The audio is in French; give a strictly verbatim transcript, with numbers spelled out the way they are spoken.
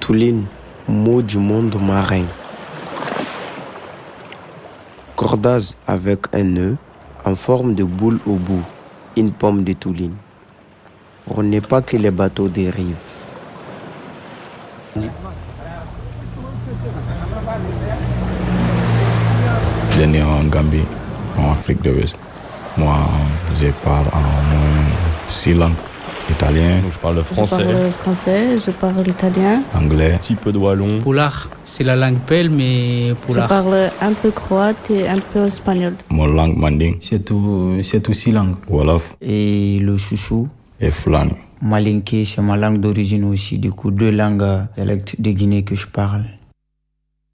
Touline, mot du monde marin. Cordage avec un nœud en forme de boule au bout, une pomme de Touline. Pour ne pas que les bateaux dérivent. Je suis né en Gambie, en Afrique de l'Ouest. Moi, je parle en moins six langues. Italien. Donc je parle le français. Je parle français, je parle italien. Anglais. Un petit peu de wallon. Poulard, c'est la langue pelle, mais poulard. Je parle un peu croate et un peu espagnol. Mon langue manding. C'est tout, c'est tout six langues. Wolof. Et le chouchou. Et Fulani. Malinké, c'est ma langue d'origine aussi. Du coup, deux langues dialectes de Guinée que je parle.